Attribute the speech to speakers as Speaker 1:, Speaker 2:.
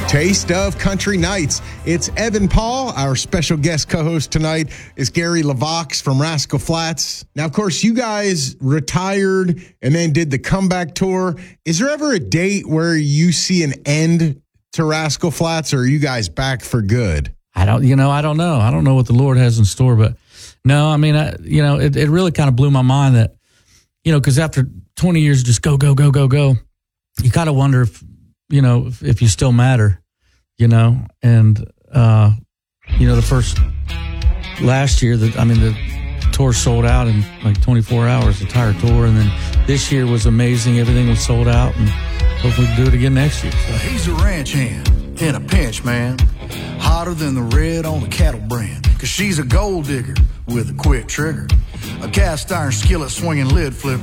Speaker 1: Taste of Country Nights. It's Evan Paul. Our special guest co-host tonight is Gary LaVox from Rascal Flatts. Now, of course, you guys retired and then did the comeback tour. Is there ever a date where you see an end to Rascal Flatts, or are you guys back for good?
Speaker 2: I don't know. I don't know what the Lord has in store, but no, I mean, it really kind of blew my mind that, because after 20 years, just go, you kind of wonder if you still matter. And the first last year the tour sold out in like 24 hours, the entire tour. And then this year was amazing. Everything was sold out, and hopefully we'll do it again next year. So.
Speaker 3: He's a ranch hand in a pinch, man. Hotter than the red on the cattle brand. Cause she's a gold digger with a quick trigger. A cast iron skillet swinging lid flipper.